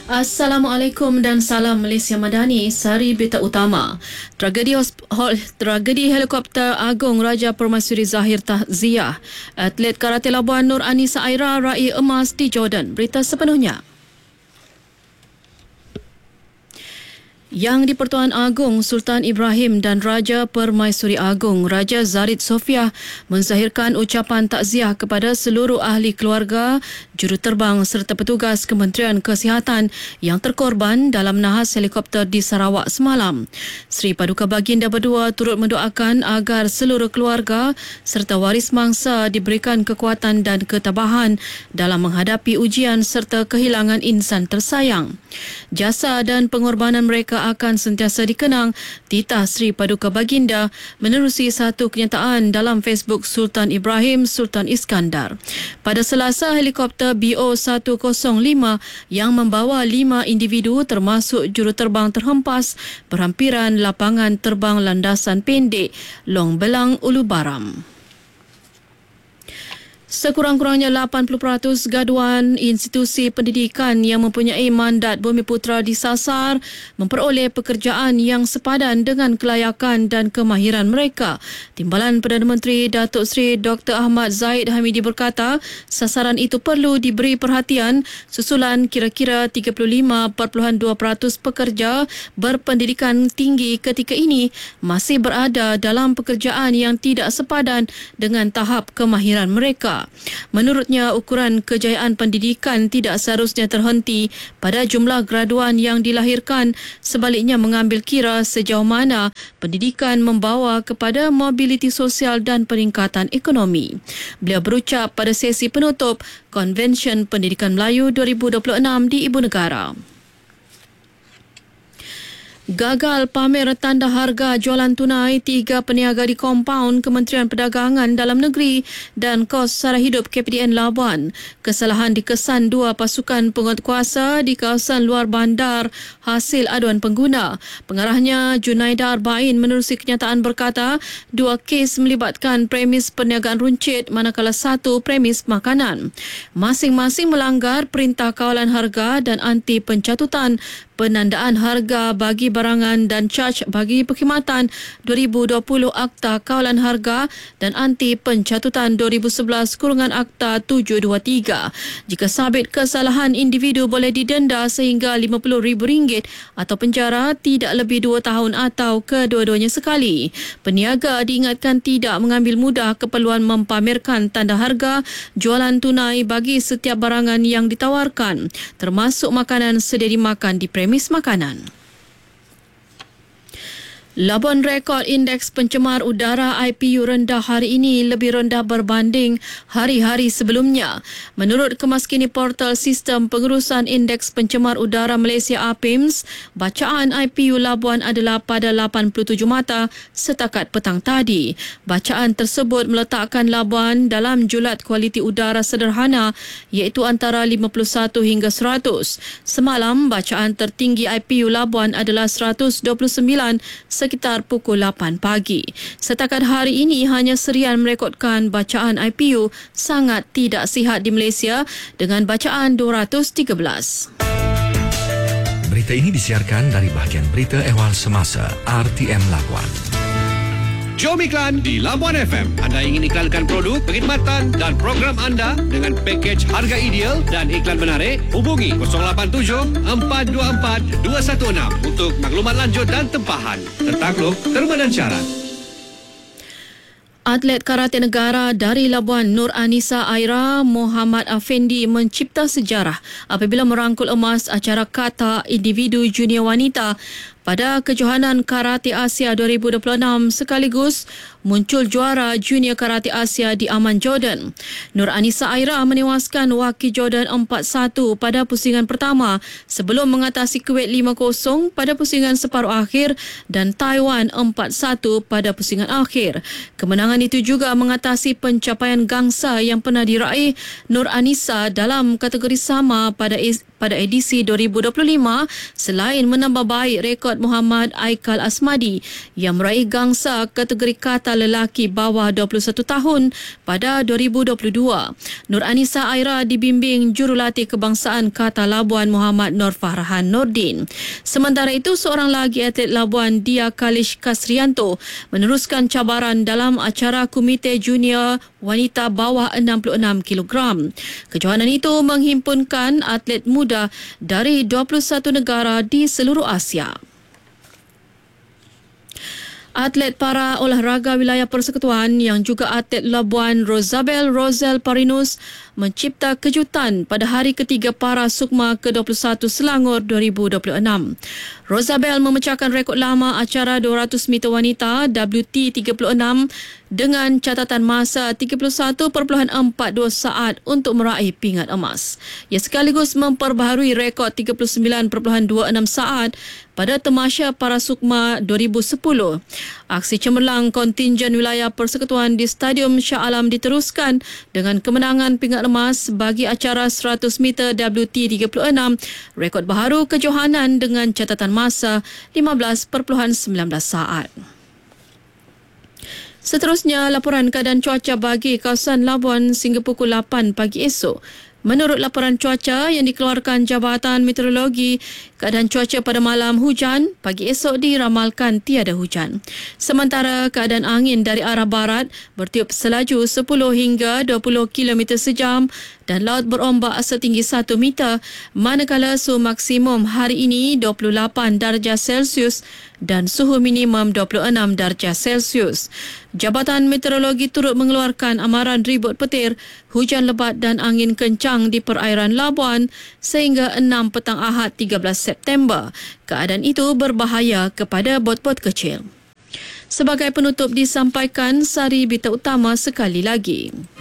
Assalamualaikum dan salam Malaysia Madani. Sari berita utama. Tragedi helikopter Agung Raja Permaisuri Zahir Takziah. Atlet karate Labuan Nur Anisa Aira raih emas di Jordan. Berita sepenuhnya. Yang di-Pertuan Agong Sultan Ibrahim dan Raja Permaisuri Agong Raja Zarid Sofia menzahirkan ucapan takziah kepada seluruh ahli keluarga, juruterbang serta petugas Kementerian Kesihatan yang terkorban dalam nahas helikopter di Sarawak semalam. Sri Paduka Baginda Berdua turut mendoakan agar seluruh keluarga serta waris mangsa diberikan kekuatan dan ketabahan dalam menghadapi ujian serta kehilangan insan tersayang. Jasa dan pengorbanan mereka akan sentiasa dikenang, titah Sri Paduka Baginda menerusi satu kenyataan dalam Facebook Sultan Ibrahim Sultan Iskandar. Pada Selasa, helikopter BO-105 yang membawa 5 individu termasuk juruterbang terhempas berhampiran lapangan terbang landasan pendek Long Belang, Ulu Baram. Sekurang-kurangnya 80% gaduan institusi pendidikan yang mempunyai mandat Bumiputera disasar memperoleh pekerjaan yang sepadan dengan kelayakan dan kemahiran mereka. Timbalan Perdana Menteri Datuk Seri Dr. Ahmad Zahid Hamidi berkata, sasaran itu perlu diberi perhatian susulan kira-kira 35.2% pekerja berpendidikan tinggi ketika ini masih berada dalam pekerjaan yang tidak sepadan dengan tahap kemahiran mereka. Menurutnya, ukuran kejayaan pendidikan tidak seharusnya terhenti pada jumlah graduan yang dilahirkan, sebaliknya mengambil kira sejauh mana pendidikan membawa kepada mobiliti sosial dan peningkatan ekonomi. Beliau berucap pada sesi penutup Konvensyen Pendidikan Melayu 2026 di Ibu Negara. Gagal pamer tanda harga jualan tunai 3 peniaga di kompaun Kementerian Perdagangan Dalam Negeri dan Kos Sara Hidup KPDN Labuan. Kesalahan dikesan 2 pasukan penguatkuasa di kawasan luar bandar hasil aduan pengguna. Pengarahnya Junaida Arbain menerusi kenyataan berkata 2 kes melibatkan premis perniagaan runcit manakala 1 premis makanan. Masing-masing melanggar Perintah Kawalan Harga dan Anti Pencatutan Penandaan Harga bagi Barangan dan Caj bagi Perkhidmatan 2020 Akta Kawalan Harga dan Anti Pencatutan 2011 Akta 723. Jika sabit kesalahan, individu boleh didenda sehingga RM50,000 atau penjara tidak lebih 2 tahun atau kedua-duanya sekali. Peniaga diingatkan tidak mengambil mudah keperluan mempamerkan tanda harga jualan tunai bagi setiap barangan yang ditawarkan, termasuk makanan sedia dimakan di premis makanan. Labuan rekod indeks pencemar udara IPU rendah hari ini lebih rendah berbanding hari-hari sebelumnya. Menurut Kemaskini Portal Sistem Pengurusan Indeks Pencemar Udara Malaysia APIMS, bacaan IPU Labuan adalah pada 87 mata setakat petang tadi. Bacaan tersebut meletakkan Labuan dalam julat kualiti udara sederhana iaitu antara 51 hingga 100. Semalam, bacaan tertinggi IPU Labuan adalah 129 sekitar pukul 8 pagi. Setakat hari ini, hanya Serian merekodkan bacaan IPU sangat tidak sihat di Malaysia dengan bacaan 213. Berita ini disiarkan dari bahagian berita ehwal semasa RTM Labuan. Jom iklan di Labuan FM. Anda ingin iklankan produk, perkhidmatan dan program anda dengan pakej harga ideal dan iklan menarik? Hubungi 087-424-216 untuk maklumat lanjut dan tempahan. Tertakluk, terma dan syarat. Atlet karate negara dari Labuan Nur Anisa Aira Muhammad Afendi mencipta sejarah apabila merangkul emas acara kata individu junior wanita pada Kejohanan Karate Asia 2026 sekaligus muncul juara Junior Karate Asia di Amman, Jordan. Nur Anisa Aira menewaskan wakil Jordan 4-1 pada pusingan pertama sebelum mengatasi Kuwait 5-0 pada pusingan separuh akhir dan Taiwan 4-1 pada pusingan akhir. Kemenangan itu juga mengatasi pencapaian gangsa yang pernah diraih Nur Anisa dalam kategori sama pada pada edisi 2025 selain menambah baik rekod Muhammad Aikal Asmadi yang meraih gangsa kategori kata lelaki bawah 21 tahun pada 2022. Nur Anisa Aira dibimbing jurulatih kebangsaan kata Labuan Muhammad Nur Farhan Nordin. Sementara itu, seorang lagi atlet Labuan, Dia Kalish Kasrianto, meneruskan cabaran dalam acara Komite Junior Wanita bawah 66 kg. Kejohanan itu menghimpunkan atlet muda dari 21 negara di seluruh Asia. Atlet para olahraga wilayah Persekutuan yang juga atlet Labuan Rosabel Rosel Parinus mencipta kejutan pada hari ketiga para Sukma ke-21 Selangor 2026. Rosabel memecahkan rekod lama acara 200 meter wanita WT36 dengan catatan masa 31.42 saat untuk meraih pingat emas. Ia sekaligus memperbaharui rekod 39.26 saat pada Tamasya Para Sukma 2010. Aksi cemerlang kontingen wilayah Persekutuan di Stadium Shah Alam diteruskan dengan kemenangan pingat emas bagi acara 100 meter WT36, rekod baharu kejohanan dengan catatan masa 15.19 saat. Seterusnya, laporan keadaan cuaca bagi kawasan Labuan sehingga pukul 8 pagi esok. Menurut laporan cuaca yang dikeluarkan Jabatan Meteorologi, keadaan cuaca pada malam hujan, pagi esok diramalkan tiada hujan. Sementara keadaan angin dari arah barat bertiup selaju 10 hingga 20 km sejam dan laut berombak setinggi 1 meter, manakala suhu maksimum hari ini 28 darjah Celsius dan suhu minimum 26 darjah Celsius. Jabatan Meteorologi turut mengeluarkan amaran ribut petir, hujan lebat dan angin kencang di perairan Labuan sehingga 6 petang Ahad 13 September. Keadaan itu berbahaya kepada bot-bot kecil. Sebagai penutup disampaikan sari berita utama sekali lagi.